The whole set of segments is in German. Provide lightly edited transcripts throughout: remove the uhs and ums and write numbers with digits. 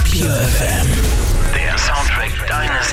Pure FM. Der Soundtrack deines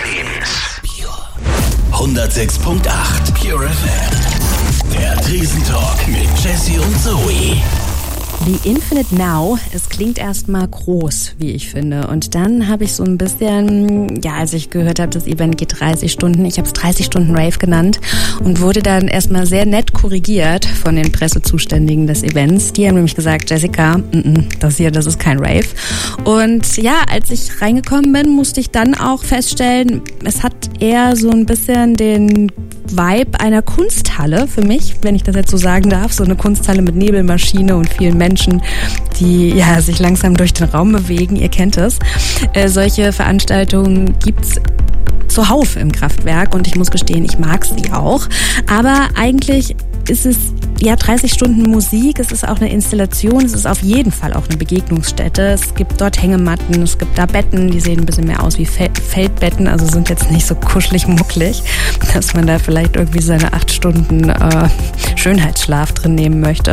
Lebens. 106.8 Pure FM. Der Tresentalk mit Jessie und Zoe. The Infinite Now, es klingt erstmal groß, wie ich finde. Und dann habe ich so ein bisschen, als ich gehört habe, das Event geht 30 Stunden, ich habe es 30 Stunden Rave genannt und wurde dann erstmal sehr nett korrigiert von den Pressezuständigen des Events. Die haben nämlich gesagt, Jessica, das ist kein Rave. Und ja, als ich reingekommen bin, musste ich dann auch feststellen, es hat eher so ein bisschen den Vibe einer Kunsthalle für mich, wenn ich das jetzt so sagen darf. So eine Kunsthalle mit Nebelmaschine und vielen Menschen, die sich langsam durch den Raum bewegen. Ihr kennt es. Solche Veranstaltungen gibt's zuhauf im Kraftwerk und ich muss gestehen, ich mag sie auch. Aber eigentlich ist es 30 Stunden Musik, es ist auch eine Installation, es ist auf jeden Fall auch eine Begegnungsstätte. Es gibt dort Hängematten, es gibt da Betten, die sehen ein bisschen mehr aus wie Feldbetten, also sind jetzt nicht so kuschelig mucklig, dass man da vielleicht irgendwie seine 8 Stunden Schönheitsschlaf drin nehmen möchte.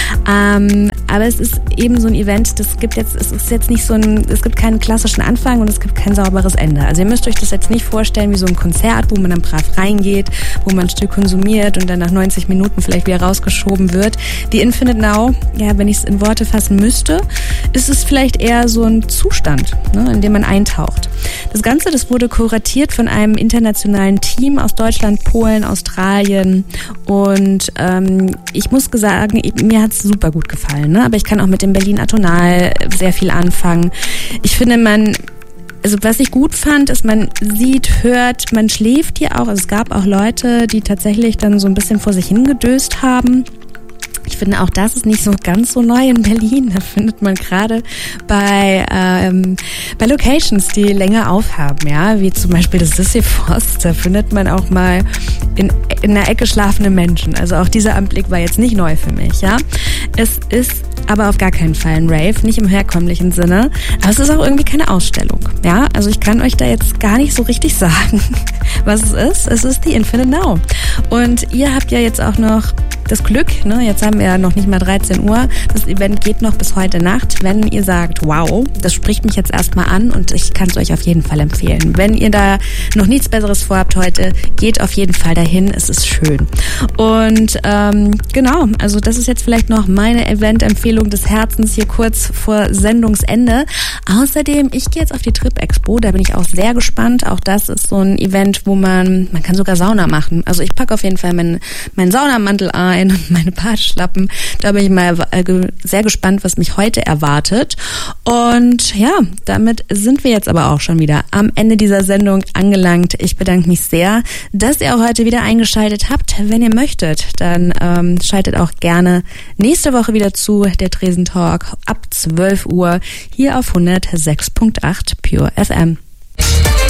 Aber es ist eben so ein Event, es gibt keinen klassischen Anfang und es gibt kein sauberes Ende. Also ihr müsst euch das jetzt nicht vorstellen wie so ein Konzert, wo man dann brav reingeht, wo man ein Stück konsumiert und dann nach 90 Minuten vielleicht wieder rausgeschoben wird. Die Infinite Now, wenn ich es in Worte fassen müsste, ist es vielleicht eher so ein Zustand, in dem man eintaucht. Das Ganze, das wurde kuratiert von einem internationalen Team aus Deutschland, Polen, Australien und ich muss sagen, mir hat es super gut gefallen, aber ich kann auch mit dem Berlin Atonal sehr viel anfangen. Ich finde, was ich gut fand, ist, man sieht, hört, man schläft hier auch. Also es gab auch Leute, die tatsächlich dann so ein bisschen vor sich hingedöst haben. Ich finde auch, das ist nicht so ganz so neu in Berlin. Da findet man gerade bei Locations, die länger aufhaben, wie zum Beispiel das Sisyphos. Da findet man auch mal in der Ecke schlafende Menschen. Also auch dieser Anblick war jetzt nicht neu für mich, Es ist aber auf gar keinen Fall ein Rave, nicht im herkömmlichen Sinne. Aber es ist auch irgendwie keine Ausstellung, Also ich kann euch da jetzt gar nicht so richtig sagen, was es ist. Es ist die Infinite Now. Und ihr habt ja jetzt auch noch das Glück, jetzt haben wir ja noch nicht mal 13 Uhr, das Event geht noch bis heute Nacht, wenn ihr sagt, wow, das spricht mich jetzt erstmal an und ich kann es euch auf jeden Fall empfehlen. Wenn ihr da noch nichts Besseres vorhabt heute, geht auf jeden Fall dahin, es ist schön. Und genau, also das ist jetzt vielleicht noch meine Event-Empfehlung des Herzens hier kurz vor Sendungsende. Außerdem, ich gehe jetzt auf die Trip Expo, da bin ich auch sehr gespannt. Auch das ist so ein Event, wo man kann sogar Sauna machen. Also ich packe auf jeden Fall meinen Saunamantel ein und meine Badschlappen. Da bin ich mal sehr gespannt, was mich heute erwartet. Und damit sind wir jetzt aber auch schon wieder am Ende dieser Sendung angelangt. Ich bedanke mich sehr, dass ihr auch heute wieder eingeschaltet habt. Wenn ihr möchtet, dann schaltet auch gerne nächste Woche wieder zu, der Tresentalk ab 12 Uhr hier auf 106.8 Pure FM.